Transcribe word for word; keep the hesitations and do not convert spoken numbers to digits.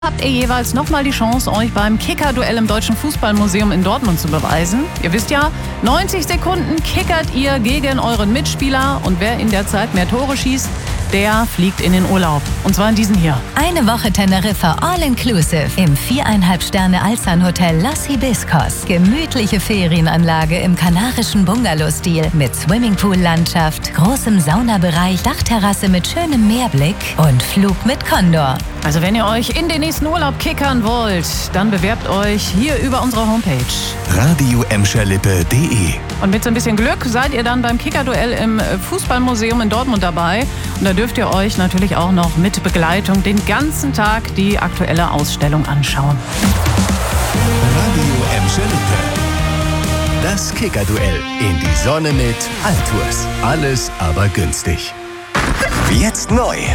Habt ihr jeweils nochmal die Chance, euch beim Kicker-Duell im Deutschen Fußballmuseum in Dortmund zu beweisen. Ihr wisst ja, neunzig Sekunden kickert ihr gegen euren Mitspieler und wer in der Zeit mehr Tore schießt, der fliegt in den Urlaub. Und zwar in diesen hier. Eine Woche Teneriffa All-Inclusive im viereinhalb Sterne Alzan-Hotel Los Hibiscos. Gemütliche Ferienanlage im kanarischen Bungalow-Stil mit Swimmingpool-Landschaft, großem Saunabereich, Dachterrasse mit schönem Meerblick und Flug mit Condor. Also wenn ihr euch in den nächsten Urlaub kickern wollt, dann bewerbt euch hier über unsere Homepage. radio emscherlippe punkt de. Und mit so ein bisschen Glück seid ihr dann beim Kicker-Duell im Fußballmuseum in Dortmund dabei. Und da dürft ihr euch natürlich auch noch mit Begleitung den ganzen Tag die aktuelle Ausstellung anschauen. Radio Emscherlippe. Das Kicker-Duell in die Sonne mit Altours. Alles aber günstig. Jetzt neu.